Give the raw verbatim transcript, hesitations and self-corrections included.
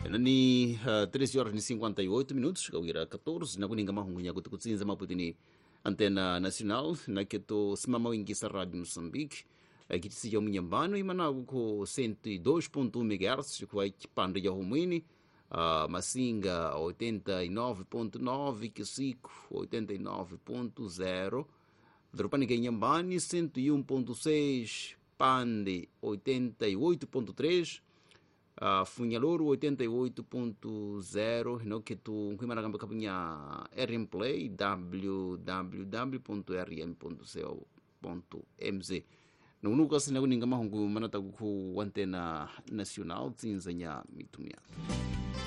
Ni uh, treze horas e cinquenta e oito minutos, kawira catorze, na kuninga mahungu nya kutukutsinza maputini Antena Nacional, na keto simama wingisa Rádio Moçambique, aqui se chama Nhambano e manago com cento e dois ponto um megahertz, com a equipando de Rumini, uh, Masinga oitenta e nove ponto nove, Kisico oitenta e nove ponto zero, Dropaniga Nhambani cento e um ponto seis, Pande oitenta e oito ponto três, Uh, Funhalouro oitenta e oito ponto zero, no que tu nkimana kamba kapunya R M Play w w w ponto r m ponto co ponto m z. No nuka sina kuninga mahungu manata ku Antena Nacional tsinzanya mitumia.